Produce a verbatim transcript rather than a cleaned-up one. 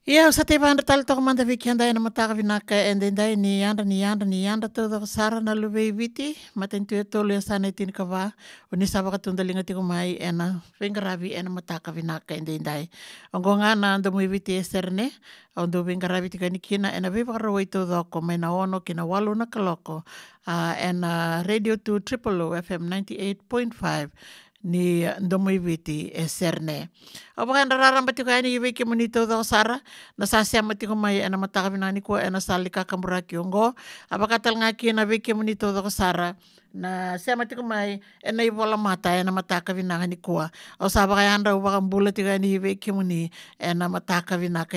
Ia sa te vandra tala toko manda viki andai na mataka vinaka ende ndai ni andra ni andra ni andra todo sara na luve viti maten tu tolu ya sana tin kava uni sava katunda linga tiko mai ena vengaravi ena mataka vinaka ende ndai ongonga na ando mu viti eserne ondo vengaravi tika nikina ena viva rawai todo ko mai na ono kina walu na kaloko uh, ena radio to triple o F M ninety-eight point five ni ndomo viti eserne. Abang raramba tiko ani viki monito do sara na sasya matiko mai ena mataka vinani ko ena salika kamura kiongo abakatal ngaki na viki monito do sara na siya matiko mai ena ibola mata ena mataka vinani ko o sabaka anda ubaka mbula tiko ani viki moni ena mataka vinaka